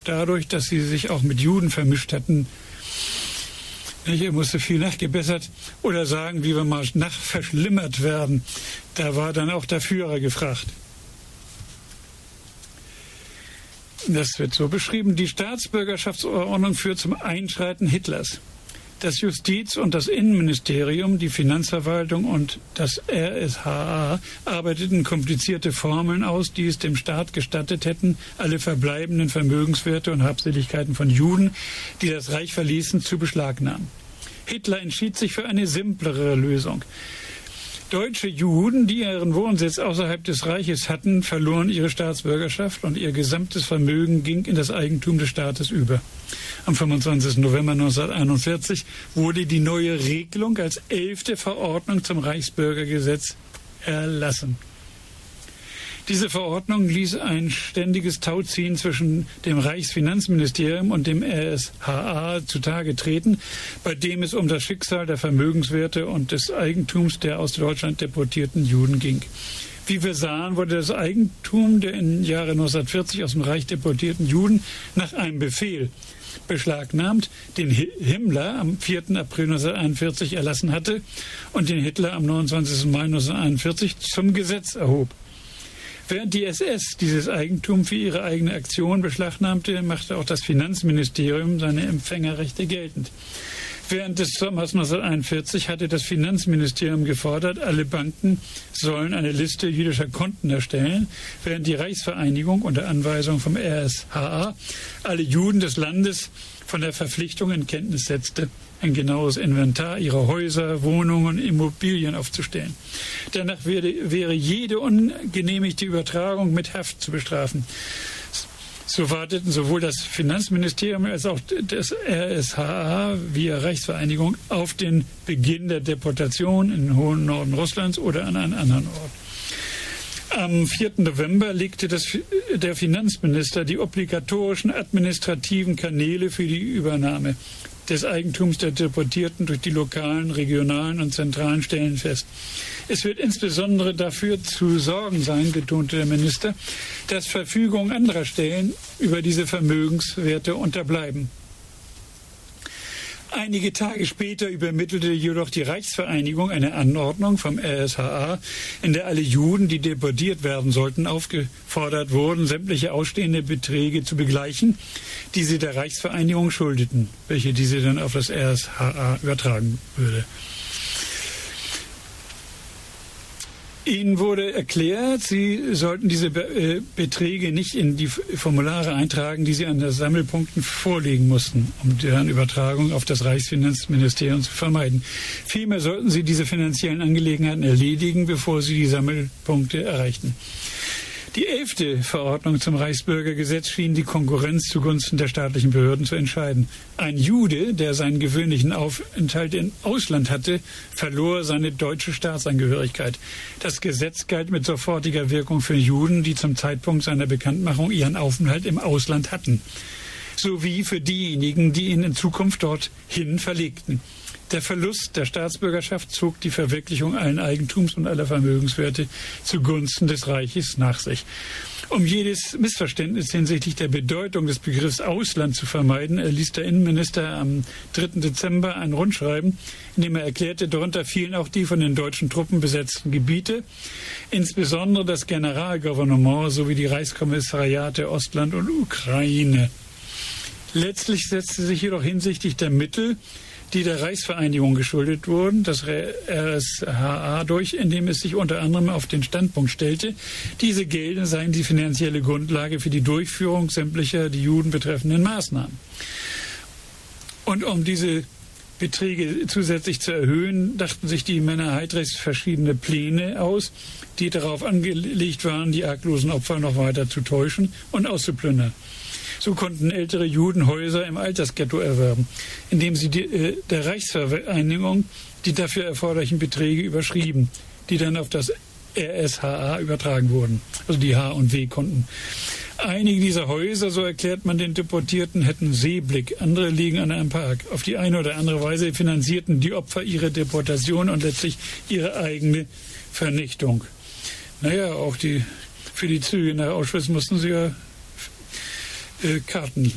dadurch, dass sie sich auch mit Juden vermischt hatten. Er musste viel nachgebessert oder sagen, wie wir mal verschlimmert werden. Da war dann auch der Führer gefragt. Das wird so beschrieben: Die Staatsbürgerschaftsordnung führt zum Einschreiten Hitlers. Das Justiz- und das Innenministerium, die Finanzverwaltung und das RSHA arbeiteten komplizierte Formeln aus, die es dem Staat gestattet hätten, alle verbleibenden Vermögenswerte und Habseligkeiten von Juden, die das Reich verließen, zu beschlagnahmen. Hitler entschied sich für eine simplere Lösung. Deutsche Juden, die ihren Wohnsitz außerhalb des Reiches hatten, verloren ihre Staatsbürgerschaft und ihr gesamtes Vermögen ging in das Eigentum des Staates über. Am 25. November 1941 wurde die neue Regelung als 11. Verordnung zum Reichsbürgergesetz erlassen. Diese Verordnung ließ ein ständiges Tauziehen zwischen dem Reichsfinanzministerium und dem RSHA zutage treten, bei dem es um das Schicksal der Vermögenswerte und des Eigentums der aus Deutschland deportierten Juden ging. Wie wir sahen, wurde das Eigentum der im Jahre 1940 aus dem Reich deportierten Juden nach einem Befehl beschlagnahmt, den Himmler am 4. April 1941 erlassen hatte und den Hitler am 29. Mai 1941 zum Gesetz erhob. Während die SS dieses Eigentum für ihre eigene Aktion beschlagnahmte, machte auch das Finanzministerium seine Empfängerrechte geltend. Während des Sommers 1941 hatte das Finanzministerium gefordert, alle Banken sollen eine Liste jüdischer Konten erstellen, während die Reichsvereinigung unter Anweisung vom RSHA alle Juden des Landes von der Verpflichtung in Kenntnis setzte, ein genaues Inventar ihrer Häuser, Wohnungen und Immobilien aufzustellen. Danach wäre jede ungenehmigte Übertragung mit Haft zu bestrafen. So warteten sowohl das Finanzministerium als auch das RSHA via Reichsvereinigung auf den Beginn der Deportation in den hohen Norden Russlands oder an einen anderen Ort. Am 4. November legte der Finanzminister die obligatorischen administrativen Kanäle für die Übernahme des Eigentums der Deportierten durch die lokalen, regionalen und zentralen Stellen fest. Es wird insbesondere dafür zu sorgen sein, betonte der Minister, dass Verfügungen anderer Stellen über diese Vermögenswerte unterbleiben. Einige Tage später übermittelte jedoch die Reichsvereinigung eine Anordnung vom RSHA, in der alle Juden, die deportiert werden sollten, aufgefordert wurden, sämtliche ausstehende Beträge zu begleichen, die sie der Reichsvereinigung schuldeten, welche diese dann auf das RSHA übertragen würde. Ihnen wurde erklärt, Sie sollten diese Beträge nicht in die Formulare eintragen, die Sie an den Sammelpunkten vorlegen mussten, um deren Übertragung auf das Reichsfinanzministerium zu vermeiden. Vielmehr sollten Sie diese finanziellen Angelegenheiten erledigen, bevor Sie die Sammelpunkte erreichten. Die 11. Verordnung zum Reichsbürgergesetz schien die Konkurrenz zugunsten der staatlichen Behörden zu entscheiden. Ein Jude, der seinen gewöhnlichen Aufenthalt im Ausland hatte, verlor seine deutsche Staatsangehörigkeit. Das Gesetz galt mit sofortiger Wirkung für Juden, die zum Zeitpunkt seiner Bekanntmachung ihren Aufenthalt im Ausland hatten, sowie für diejenigen, die ihn in Zukunft dorthin verlegten. Der Verlust der Staatsbürgerschaft zog die Verwirklichung allen Eigentums und aller Vermögenswerte zugunsten des Reiches nach sich. Um jedes Missverständnis hinsichtlich der Bedeutung des Begriffs Ausland zu vermeiden, erließ der Innenminister am 3. Dezember ein Rundschreiben, in dem er erklärte, darunter fielen auch die von den deutschen Truppen besetzten Gebiete, insbesondere das Generalgouvernement sowie die Reichskommissariate Ostland und Ukraine. Letztlich setzte sich jedoch hinsichtlich der Mittel, die der Reichsvereinigung geschuldet wurden, das RSHA durch, indem es sich unter anderem auf den Standpunkt stellte, diese Gelder seien die finanzielle Grundlage für die Durchführung sämtlicher die Juden betreffenden Maßnahmen. Und um diese Beträge zusätzlich zu erhöhen, dachten sich die Männer Heydrichs verschiedene Pläne aus, die darauf angelegt waren, die arglosen Opfer noch weiter zu täuschen und auszuplündern. So konnten ältere Juden Häuser im Altersghetto erwerben, indem sie der Reichsvereinigung die dafür erforderlichen Beträge überschrieben, die dann auf das RSHA übertragen wurden, also die H- und W-Konten. Einige dieser Häuser, so erklärt man den Deportierten, hätten Seeblick, andere liegen an einem Park. Auf die eine oder andere Weise finanzierten die Opfer ihre Deportation und letztlich ihre eigene Vernichtung. Naja, auch für die Züge nach Auschwitz mussten sie ja Karten